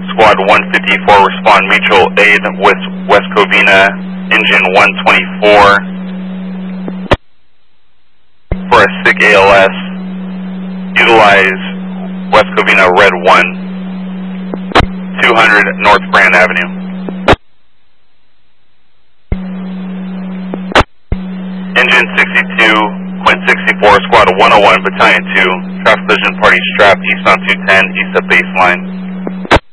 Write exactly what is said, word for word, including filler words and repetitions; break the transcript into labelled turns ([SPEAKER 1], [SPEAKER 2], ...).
[SPEAKER 1] Squad one fifty-four, respond mutual aid with West Covina, engine one twenty-four. For a sick A L S, utilize West Covina Red one, two hundred North Grand Avenue. Engine sixty-two, Quint sixty-four, Squad one oh one, Battalion two, traffic collision party strapped eastbound two ten, east of baseline.